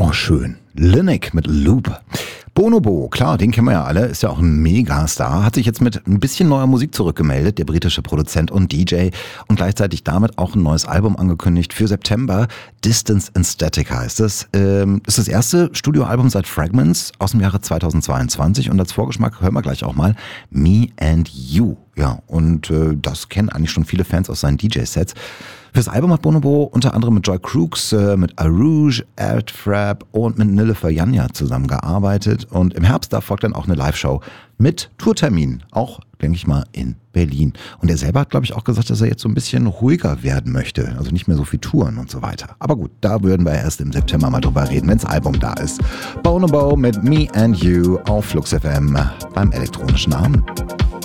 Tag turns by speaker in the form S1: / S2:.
S1: Oh, schön. Linux mit Loop. Bonobo, klar, den kennen wir ja alle, ist ja auch ein Megastar, hat sich jetzt mit ein bisschen neuer Musik zurückgemeldet, der britische Produzent und DJ, und gleichzeitig damit auch ein neues Album angekündigt für September. Distance and Static heißt es. Ist das erste Studioalbum seit Fragments aus dem Jahre 2022 und als Vorgeschmack hören wir gleich auch mal Me and You. Ja, und das kennen eigentlich schon viele Fans aus seinen DJ-Sets. Fürs Album hat Bonobo unter anderem mit Joy Crooks, mit Arouge, Adfrap und mit Nilüfer Yanya zusammengearbeitet. Und im Herbst, da folgt dann auch eine Live-Show mit Tourtermin, auch, denke ich mal, in Berlin. Und er selber hat, glaube ich, auch gesagt, dass er jetzt so ein bisschen ruhiger werden möchte. Also nicht mehr so viel Touren und so weiter. Aber gut, da würden wir erst im September mal drüber reden, wenn das Album da ist. Bonobo mit Me and You auf Flux FM beim elektronischen Abend.